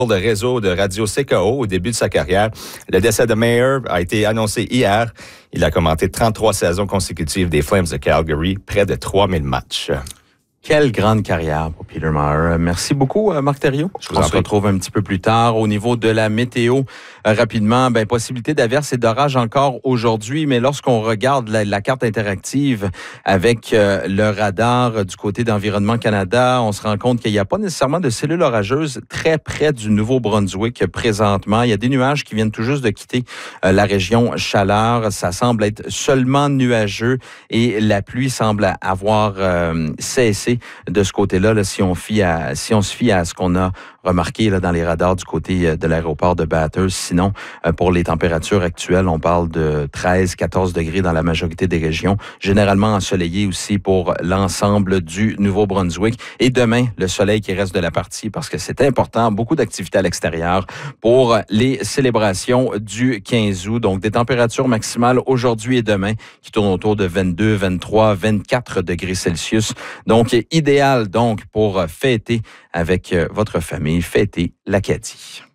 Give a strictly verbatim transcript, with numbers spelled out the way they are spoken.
le réseau de radio C K O au début de sa carrière. Le décès de Mayer a été annoncé hier. Il a commenté trente-trois saisons consécutives des Flames de Calgary, près de trois mille matchs. Quelle grande carrière pour Peter Maher. Merci beaucoup, Marc Thériault. On se retrouve un petit peu plus tard. Au niveau de la météo, euh, rapidement, ben, possibilité d'averses et d'orages encore aujourd'hui, mais lorsqu'on regarde la, la carte interactive avec euh, le radar du côté d'Environnement Canada, on se rend compte qu'il n'y a pas nécessairement de cellules orageuses très près du Nouveau-Brunswick présentement. Il y a des nuages qui viennent tout juste de quitter euh, la région Chaleur. Ça semble être seulement nuageux et la pluie semble avoir euh, cessé de ce côté-là, là, si on fie à, si on se fie à ce qu'on a remarqué là, dans les radars du côté de l'aéroport de Bathurst. Sinon, euh, pour les températures actuelles, on parle de treize à quatorze degrés dans la majorité des régions, généralement ensoleillé aussi pour l'ensemble du Nouveau-Brunswick. Et demain, le soleil qui reste de la partie parce que c'est important, beaucoup d'activités à l'extérieur pour les célébrations du quinze août. Donc, des températures maximales aujourd'hui et demain qui tournent autour de vingt-deux, vingt-trois, vingt-quatre degrés Celsius. Donc, idéal donc pour fêter avec votre famille, fêter l'Acadie.